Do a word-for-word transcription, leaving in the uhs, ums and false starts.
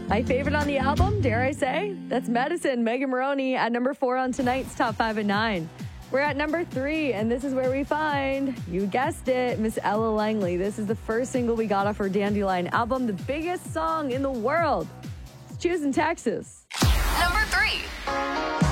My favorite on the album, dare I say? That's Medicine, Megan Moroney at number four on tonight's Top five at nine. We're at number three, and this is where we find, you guessed it, Miss Ella Langley. This is the first single we got off her Dandelion album, the biggest song in the world. It's Choosing Texas. Number three.